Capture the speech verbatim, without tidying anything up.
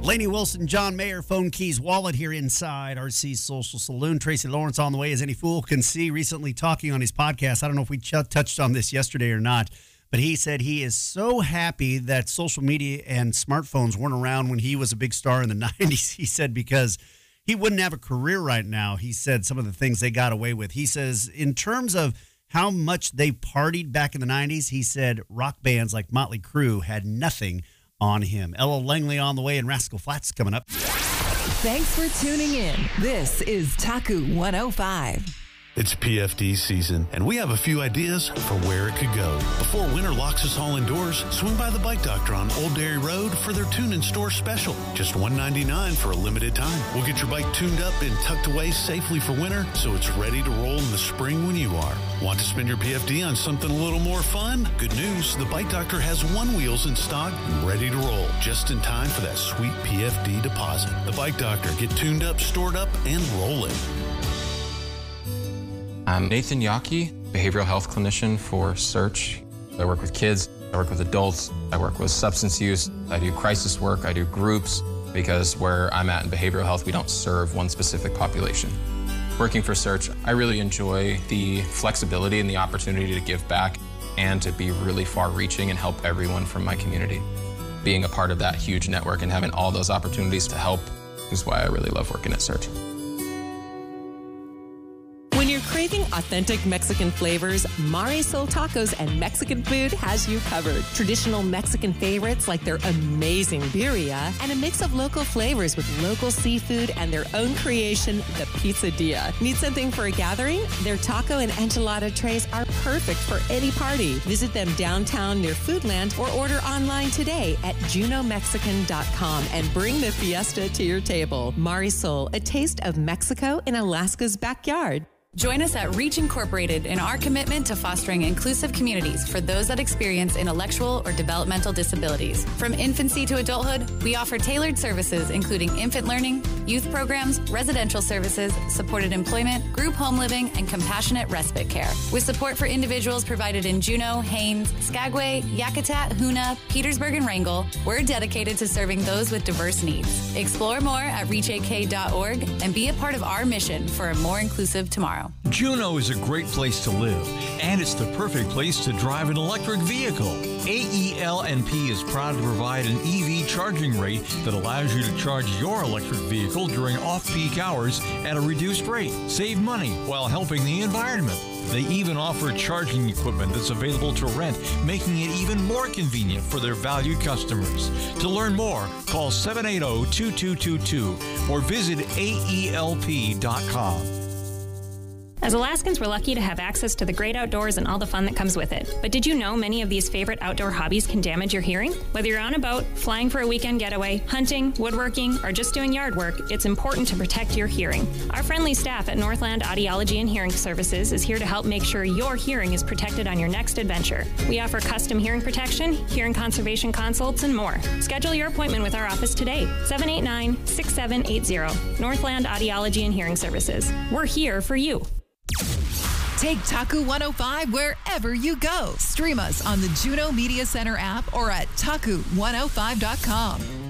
Lainey Wilson, John Mayer, phone keys, wallet here inside R C's Social Saloon. Tracy Lawrence on the way, as any fool can see, recently talking on his podcast. I don't know if we ch- touched on this yesterday or not, but he said he is so happy that social media and smartphones weren't around when he was a big star in the nineties. He said because he wouldn't have a career right now. He said some of the things they got away with. He says in terms of how much they partied back in the nineties, he said rock bands like Motley Crue had nothing on him. Ella Langley on the way, and Rascal Flatts coming up. Thanks for tuning in. This is Taku one oh five. It's P F D season, and we have a few ideas for where it could go. Before winter locks us all indoors, swing by the Bike Doctor on Old Dairy Road for their tune-in-store special. Just one ninety-nine for a limited time. We'll get your bike tuned up and tucked away safely for winter, so it's ready to roll in the spring when you are. Want to spend your P F D on something a little more fun? Good news, the Bike Doctor has one wheels in stock and ready to roll, just in time for that sweet P F D deposit. The Bike Doctor, get tuned up, stored up, and rolling. I'm Nathan Yockey, behavioral health clinician for Search. I work with kids, I work with adults, I work with substance use, I do crisis work, I do groups, because where I'm at in behavioral health, we don't serve one specific population. Working for Search, I really enjoy the flexibility and the opportunity to give back and to be really far-reaching and help everyone from my community. Being a part of that huge network and having all those opportunities to help is why I really love working at Search. When you're craving authentic Mexican flavors, Marisol Tacos and Mexican Food has you covered. Traditional Mexican favorites like their amazing birria and a mix of local flavors with local seafood and their own creation, the Pizzadilla. Need something for a gathering? Their taco and enchilada trays are perfect for any party. Visit them downtown near Foodland or order online today at juno mexican dot com and bring the fiesta to your table. Marisol, a taste of Mexico in Alaska's backyard. Join us at Reach Incorporated in our commitment to fostering inclusive communities for those that experience intellectual or developmental disabilities. From infancy to adulthood, we offer tailored services including infant learning, youth programs, residential services, supported employment, group home living, and compassionate respite care. With support for individuals provided in Juneau, Haines, Skagway, Yakutat, Hoonah, Petersburg, and Wrangell, we're dedicated to serving those with diverse needs. Explore more at reach a k dot org and be a part of our mission for a more inclusive tomorrow. Juneau is a great place to live, and it's the perfect place to drive an electric vehicle. A E L N P is proud to provide an E V charging rate that allows you to charge your electric vehicle during off-peak hours at a reduced rate. Save money while helping the environment. They even offer charging equipment that's available to rent, making it even more convenient for their valued customers. To learn more, call seven eight zero, two two two two or visit A E L P dot com. As Alaskans, we're lucky to have access to the great outdoors and all the fun that comes with it. But did you know many of these favorite outdoor hobbies can damage your hearing? Whether you're on a boat, flying for a weekend getaway, hunting, woodworking, or just doing yard work, it's important to protect your hearing. Our friendly staff at Northland Audiology and Hearing Services is here to help make sure your hearing is protected on your next adventure. We offer custom hearing protection, hearing conservation consults, and more. Schedule your appointment with our office today, seven eight nine, six seven eight zero, Northland Audiology and Hearing Services. We're here for you. Take Taku one oh five wherever you go. Stream us on the Juneau Media Center app or at taku one oh five dot com.